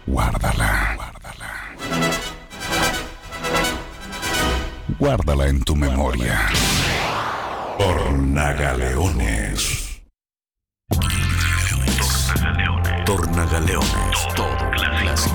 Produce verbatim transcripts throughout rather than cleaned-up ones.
Guárdala. Guárdala. Guárdala en tu memoria. Tornagaleones. Tornagaleones. Todo clásico.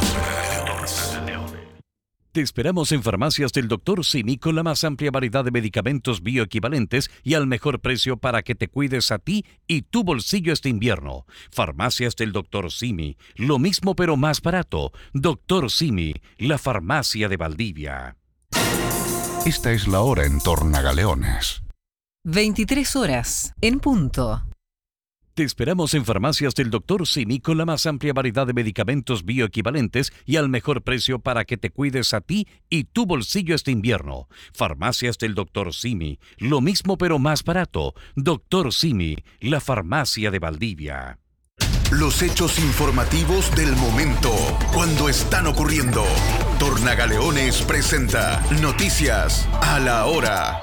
Te esperamos en Farmacias del doctor Simi con la más amplia variedad de medicamentos bioequivalentes y al mejor precio para que te cuides a ti y tu bolsillo este invierno. Farmacias del doctor Simi, lo mismo pero más barato. doctor Simi, la farmacia de Valdivia. Esta es la hora en Tornagaleones. veintitrés horas, en punto. Te esperamos en Farmacias del doctor Simi con la más amplia variedad de medicamentos bioequivalentes y al mejor precio para que te cuides a ti y tu bolsillo este invierno. Farmacias del doctor Simi, lo mismo pero más barato. doctor Simi, la farmacia de Valdivia. Los hechos informativos del momento, cuando están ocurriendo. Tornagaleones presenta Noticias a la Hora.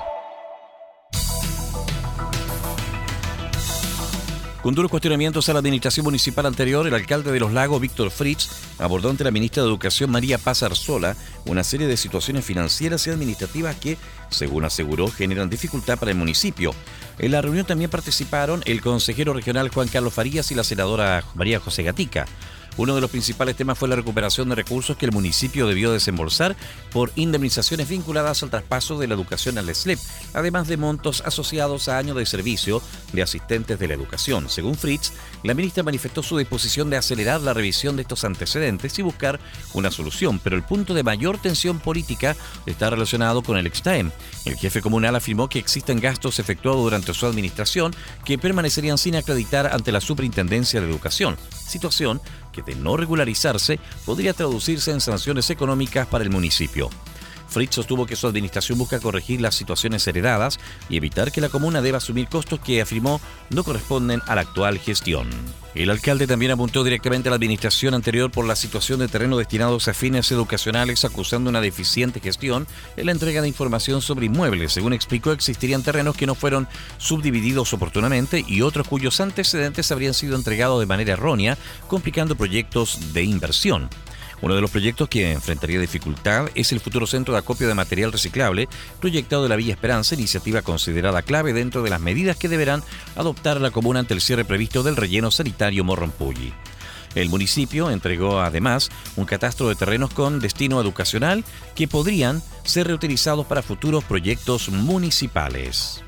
Con duros cuestionamientos a la administración municipal anterior, el alcalde de Los Lagos, Víctor Fritz, abordó ante la ministra de Educación, María Paz Arzola, una serie de situaciones financieras y administrativas que, según aseguró, generan dificultad para el municipio. En la reunión también participaron el consejero regional Juan Carlos Farías y la senadora María José Gatica. Uno de los principales temas fue la recuperación de recursos que el municipio debió desembolsar por indemnizaciones vinculadas al traspaso de la educación al S L E P, además de montos asociados a años de servicio de asistentes de la educación. Según Fritz, la ministra manifestó su disposición de acelerar la revisión de estos antecedentes y buscar una solución, pero el punto de mayor tensión política está relacionado con el Extaem. El jefe comunal afirmó que existen gastos efectuados durante su administración que permanecerían sin acreditar ante la Superintendencia de Educación, situación que de no regularizarse podría traducirse en sanciones económicas para el municipio. Fritz sostuvo que su administración busca corregir las situaciones heredadas y evitar que la comuna deba asumir costos que afirmó no corresponden a la actual gestión. El alcalde también apuntó directamente a la administración anterior por la situación de terrenos destinados a fines educacionales, acusando una deficiente gestión en la entrega de información sobre inmuebles. Según explicó, existirían terrenos que no fueron subdivididos oportunamente y otros cuyos antecedentes habrían sido entregados de manera errónea, complicando proyectos de inversión. Uno de los proyectos que enfrentaría dificultad es el futuro centro de acopio de material reciclable proyectado de la Villa Esperanza, iniciativa considerada clave dentro de las medidas que deberán adoptar la comuna ante el cierre previsto del relleno sanitario Morrompulli. El municipio entregó además un catastro de terrenos con destino educacional que podrían ser reutilizados para futuros proyectos municipales.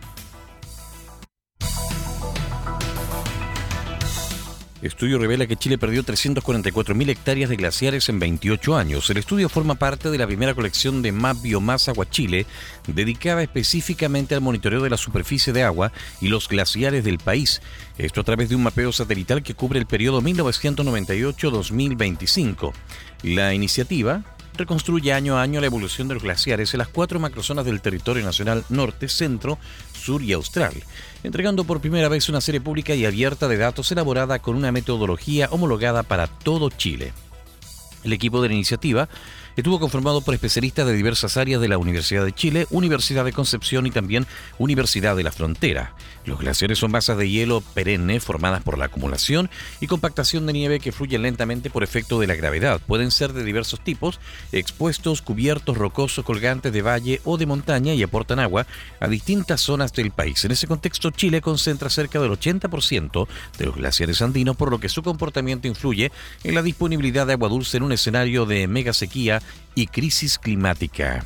Estudio revela que Chile perdió trescientas cuarenta y cuatro mil hectáreas de glaciares en veintiocho años. El estudio forma parte de la primera colección de Map Biomasa Agua Chile, dedicada específicamente al monitoreo de la superficie de agua y los glaciares del país. Esto a través de un mapeo satelital que cubre el periodo mil novecientos noventa y ocho a dos mil veinticinco. La iniciativa reconstruye año a año la evolución de los glaciares en las cuatro macrozonas del territorio nacional norte, centro, sur y austral, entregando por primera vez una serie pública y abierta de datos elaborada con una metodología homologada para todo Chile. El equipo de la iniciativa estuvo conformado por especialistas de diversas áreas de la Universidad de Chile, Universidad de Concepción y también Universidad de la Frontera. Los glaciares son masas de hielo perenne formadas por la acumulación y compactación de nieve que fluyen lentamente por efecto de la gravedad. Pueden ser de diversos tipos, expuestos, cubiertos, rocosos, colgantes de valle o de montaña y aportan agua a distintas zonas del país. En ese contexto, Chile concentra cerca del ochenta por ciento de los glaciares andinos, por lo que su comportamiento influye en la disponibilidad de agua dulce en un escenario de mega sequía y crisis climática.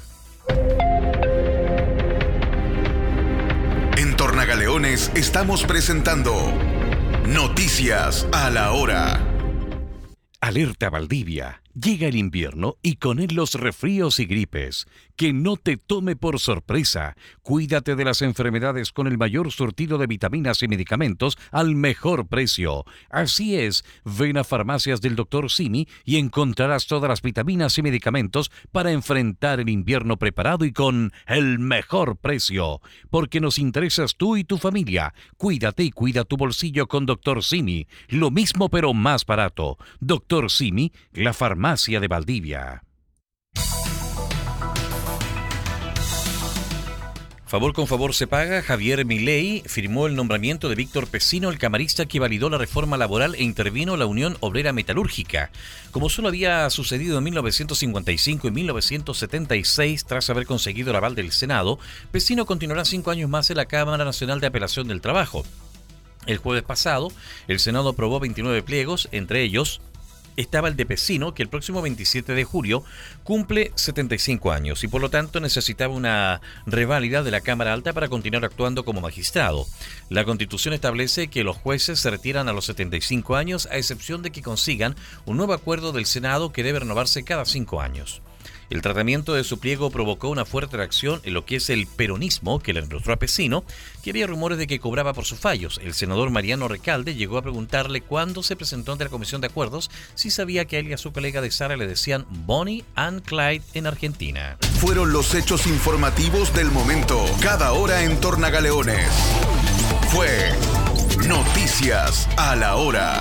En Tornagaleones estamos presentando Noticias a la Hora. Alerta Valdivia. Llega el invierno y con él los resfríos y gripes. Que no te tome por sorpresa. Cuídate de las enfermedades con el mayor surtido de vitaminas y medicamentos al mejor precio. Así es, ven a Farmacias del doctor Simi y encontrarás todas las vitaminas y medicamentos para enfrentar el invierno preparado y con el mejor precio. Porque nos interesas tú y tu familia. Cuídate y cuida tu bolsillo con doctor Simi. Lo mismo pero más barato. doctor Simi, la farmacia de Valdivia. Favor con favor se paga. Javier Milei firmó el nombramiento de Víctor Pecino, el camarista que validó la reforma laboral e intervino la Unión Obrera Metalúrgica. Como solo había sucedido en mil novecientos cincuenta y cinco y mil novecientos setenta y seis, tras haber conseguido el aval del Senado, Pecino continuará cinco años más en la Cámara Nacional de Apelación del Trabajo. El jueves pasado, el Senado aprobó veintinueve pliegos, entre ellos estaba el de Pecino, que el próximo veintisiete de julio cumple setenta y cinco años y por lo tanto necesitaba una reválida de la Cámara Alta para continuar actuando como magistrado. La Constitución establece que los jueces se retiran a los setenta y cinco años, a excepción de que consigan un nuevo acuerdo del Senado que debe renovarse cada cinco años. El tratamiento de su pliego provocó una fuerte reacción en lo que es el peronismo que le enrostró a Pecino, que había rumores de que cobraba por sus fallos. El senador Mariano Recalde llegó a preguntarle cuándo se presentó ante la Comisión de Acuerdos si sabía que a él y a su colega de Sara le decían Bonnie and Clyde en Argentina. Fueron los hechos informativos del momento, cada hora en Tornagaleones. Fue Noticias a la Hora.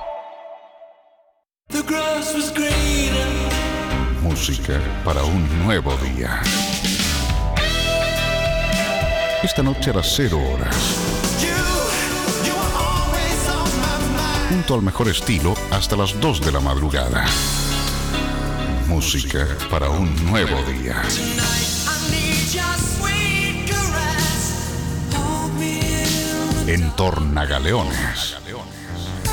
The grass was greener. Música para un nuevo día. Esta noche a las cero horas. Junto al mejor estilo hasta las dos de la madrugada. Música para un nuevo día. En Tornagaleones.